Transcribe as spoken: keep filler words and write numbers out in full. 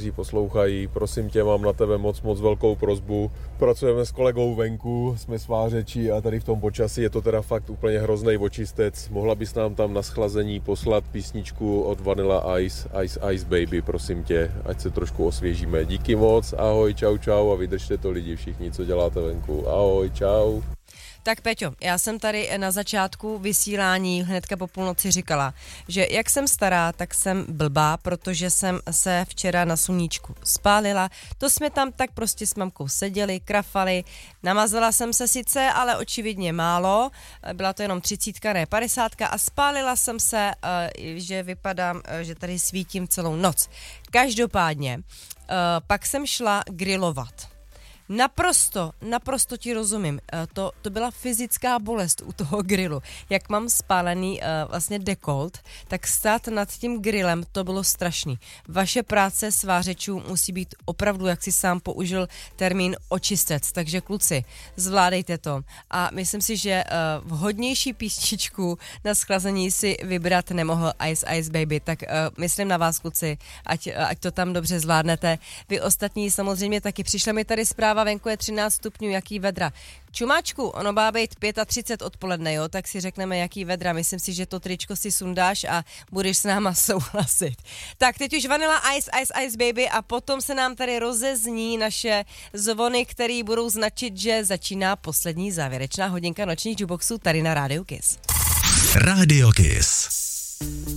kteří poslouchají. Prosím tě, mám na tebe moc, moc velkou prosbu. Pracujeme s kolegou venku, jsme svářeči a tady v tom počasí je to teda fakt úplně hrozný očistec. Mohla bys nám tam na schlazení poslat písničku od Vanilla Ice, Ice Ice Baby, prosím tě, ať se trošku osvěžíme. Díky moc, ahoj, čau, čau a vydržte to lidi všichni, co děláte venku. Ahoj, čau. Tak Peťo, já jsem tady na začátku vysílání hnedka po půlnoci říkala, že jak jsem stará, tak jsem blbá, protože jsem se včera na sluníčku spálila. To jsme tam tak prostě s mamkou seděli, krafali, namazala jsem se sice, ale očividně málo, byla to jenom třicítka, ne padesátka a spálila jsem se, že vypadám, že tady svítím celou noc. Každopádně, pak jsem šla grilovat. Naprosto, naprosto ti rozumím. To, to byla fyzická bolest u toho grilu. Jak mám spálený uh, vlastně dekolt, tak stát nad tím grillem, to bylo strašný. Vaše práce svářečů musí být opravdu, jak si sám použil termín, očistec. Takže kluci, zvládejte to. A myslím si, že uh, vhodnější písničku na schlazení si vybrat nemohl Ice Ice Baby. Tak uh, myslím na vás, kluci, ať, ať to tam dobře zvládnete. Vy ostatní samozřejmě taky. Přišla mi tady zpráva, venku je třináct stupňů, jaký vedra. Čumáčku, ono má být třicet pět odpoledne, jo, tak si řekneme, jaký vedra. Myslím si, že to tričko si sundáš a budeš s náma souhlasit. Tak teď už Vanilla Ice, Ice, Ice Baby a potom se nám tady rozezní naše zvony, které budou značit, že začíná poslední závěrečná hodinka nočních jukeboxů tady na Rádiu Kiss. Rádio Kiss.